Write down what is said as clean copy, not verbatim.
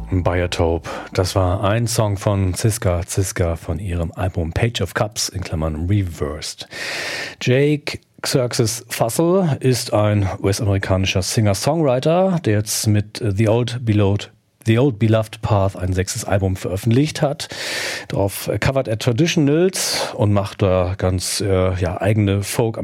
Biotope. Das war ein Song von Ziska von ihrem Album Page of Cups in Klammern Reversed. Jake Xerxes Fussell ist ein US-amerikanischer Singer-Songwriter, der jetzt mit The Old Beloved Path ein 6. Album veröffentlicht hat. Darauf covert er Traditionals und macht da ganz eigene Folk